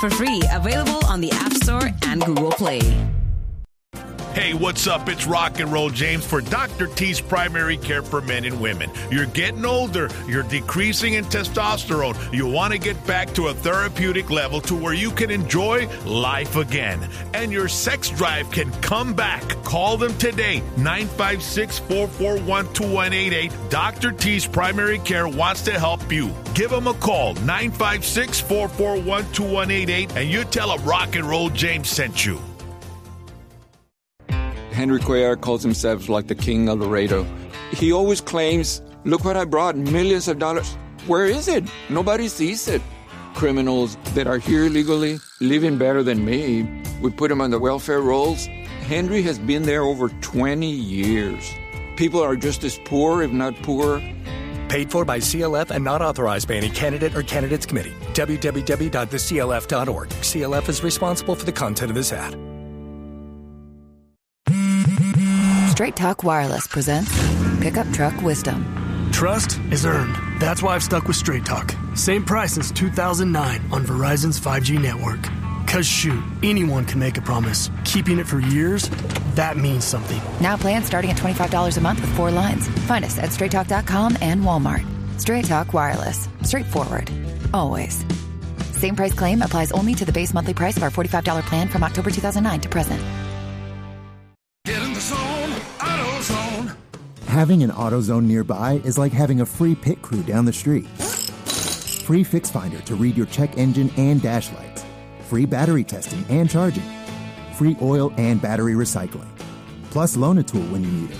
for free. Available on the App Store and Google Play. Hey, what's up? It's Rock and Roll James for Dr. T's Primary Care for Men and Women. You're getting older. You're decreasing in testosterone. You want to get back to a therapeutic level to where you can enjoy life again. And your sex drive can come back. Call them today, 956-441-2188. Dr. T's Primary Care wants to help you. Give them a call, 956-441-2188, and you tell them Rock and Roll James sent you. Henry Cuellar calls himself like the king of Laredo. He always claims, look what I brought, millions of dollars. Where is it? Nobody sees it. Criminals that are here legally, living better than me, we put them on the welfare rolls. Henry has been there over 20 years. People are just as poor, if not poorer. Paid for by CLF and not authorized by any candidate or candidates committee. www.theclf.org. CLF is responsible for the content of this ad. Straight Talk Wireless presents Pickup Truck Wisdom. Trust is earned. That's why I've stuck with Straight Talk. Same price since 2009 on Verizon's 5G network. Cause shoot, anyone can make a promise. Keeping it for years, that means something. Now plans starting at $25 a month with 4 lines. Find us at straighttalk.com and Walmart. Straight Talk Wireless. Straightforward. Always. Same price claim applies only to the base monthly price of our $45 plan from October 2009 to present. Get in the zone, AutoZone. Having an AutoZone nearby is like having a free pit crew down the street. Free Fix Finder to read your check engine and dash lights. Free battery testing and charging. Free oil and battery recycling. Plus Loan-A-Tool when you need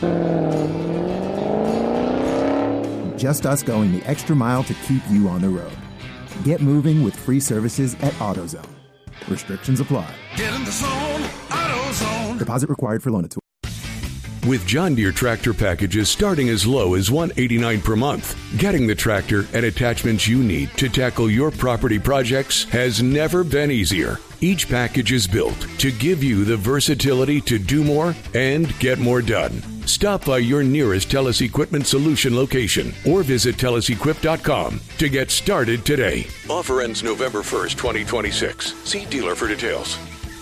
it. Just us going the extra mile to keep you on the road. Get moving with free services at AutoZone. Restrictions apply. Get in the zone, AutoZone. Deposit required for Loan-A-Tool. With John Deere tractor packages starting as low as $189 per month, getting the tractor and attachments you need to tackle your property projects has never been easier. Each package is built to give you the versatility to do more and get more done. Stop by your nearest Telus Equipment Solution location or visit TelusEquip.com to get started today. Offer ends November 1st, 2026. See dealer for details.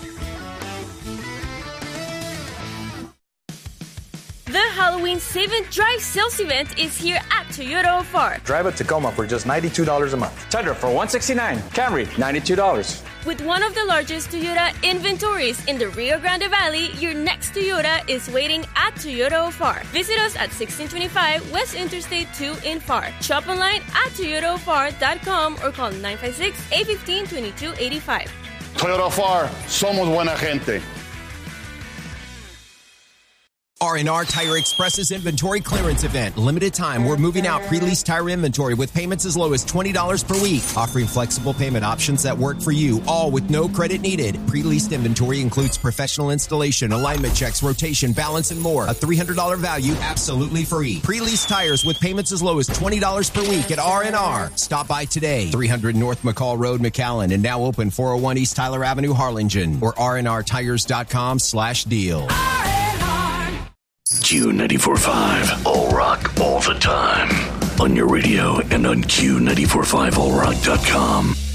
The Halloween Save and Drive sales event is here at Toyota Ofar. Drive a Tacoma for just $92 a month. Tundra for $169. Camry, $92. With one of the largest Toyota inventories in the Rio Grande Valley, your next Toyota is waiting at Toyota Ofar. Visit us at 1625 West Interstate 2 in Far. Shop online at toyotaofar.com or call 956-815-2285. Toyota Ofar, somos buena gente. R&R Tire Express's inventory clearance event. Limited time. We're moving out pre-leased tire inventory with payments as low as $20 per week. Offering flexible payment options that work for you, all with no credit needed. Pre-leased inventory includes professional installation, alignment checks, rotation, balance, and more. A $300 value, absolutely free. Pre-leased tires with payments as low as $20 per week at R&R. Stop by today. 300 North McCall Road, McAllen, and now open 401 East Tyler Avenue, Harlingen, or rnrtires.com/deal. Q94.5, all rock, all the time. On your radio and on Q94.5allrock.com.